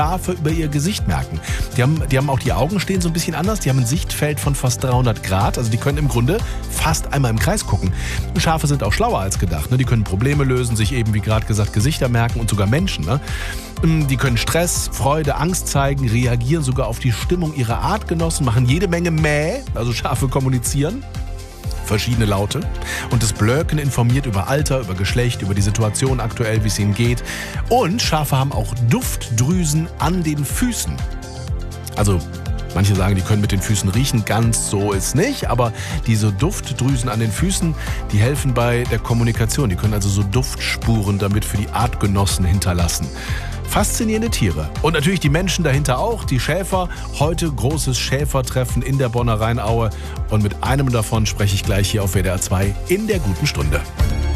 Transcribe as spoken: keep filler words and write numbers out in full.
Schafe über ihr Gesicht merken. Die haben, die haben auch die Augen stehen so ein bisschen anders. Die haben ein Sichtfeld von fast dreihundert Grad. Also die können im Grunde fast einmal im Kreis gucken. Schafe sind auch schlauer als gedacht. Ne? Die können Probleme lösen, sich eben wie gerade gesagt Gesichter merken und sogar Menschen. Ne? Die können Stress, Freude, Angst zeigen, reagieren sogar auf die Stimmung ihrer Artgenossen, machen jede Menge Mäh, also Schafe kommunizieren. Verschiedene Laute. Und das Blöken informiert über Alter, über Geschlecht, über die Situation aktuell, wie es ihnen geht. Und Schafe haben auch Duftdrüsen an den Füßen. Also manche sagen, die können mit den Füßen riechen. Ganz so ist nicht. Aber diese Duftdrüsen an den Füßen, die helfen bei der Kommunikation. Die können also so Duftspuren damit für die Artgenossen hinterlassen. Faszinierende Tiere. Und natürlich die Menschen dahinter auch, die Schäfer. Heute großes Schäfertreffen in der Bonner Rheinaue. Und mit einem davon spreche ich gleich hier auf W D R zwei in der guten Stunde.